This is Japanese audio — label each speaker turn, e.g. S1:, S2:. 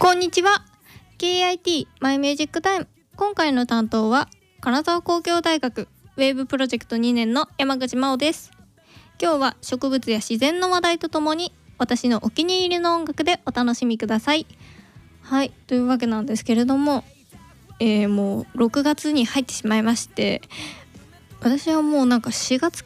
S1: こんにちは。 KIT マイミュージックタイム。今回の担当は金沢工業大学ウェーブプロジェクト2年の山口真央です。今日は植物や自然の話題とともに私のお気に入りの音楽でお楽しみください。はい、というわけなんですけれども、もう6月に入ってしまいまして、私はもうなんか4月